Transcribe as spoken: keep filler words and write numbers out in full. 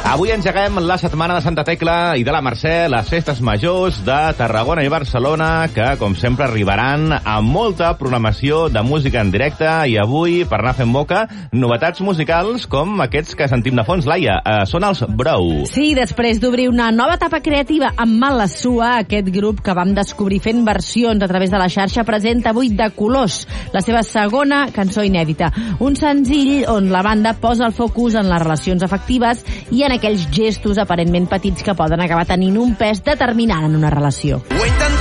Avui engeguem la setmana de Santa Tecla i de la Mercè, les festes majors de Tarragona i Barcelona, que, com sempre, arribaran amb molta programació de música en directe i avui, per anar fent boca, novetats musicals com aquests que sentim de fons, Laia. Eh, són els Brou. Sí, després d'obrir una nova etapa creativa amb Malassua, aquest grup que vam descobrir fent versions a través de la xarxa presenta avui De Colors, la seva segona cançó inèdita. Un senzill on la banda posa el focus en les relacions afectives i en aquells gestos aparentment petits que poden acabar tenint un pes determinant en una relació. Ho he intentat